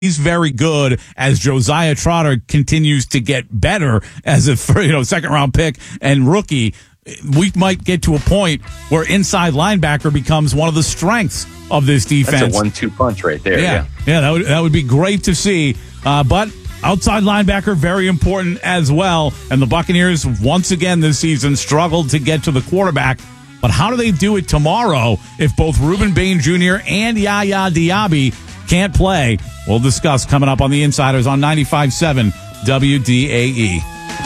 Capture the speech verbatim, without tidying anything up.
he's very good as Josiah Trotter continues to get better as a you know second round pick and rookie. We might get to a point where inside linebacker becomes one of the strengths of this defense. That's a one two punch right there. Yeah, yeah, yeah, that would that would be great to see. Uh, but outside linebacker, very important as well. And the Buccaneers, once again this season, struggled to get to the quarterback. But how do they do it tomorrow if both Ruben Bain Junior and Yaya Diaby can't play? We'll discuss coming up on the Insiders on ninety-five point seven W D A E.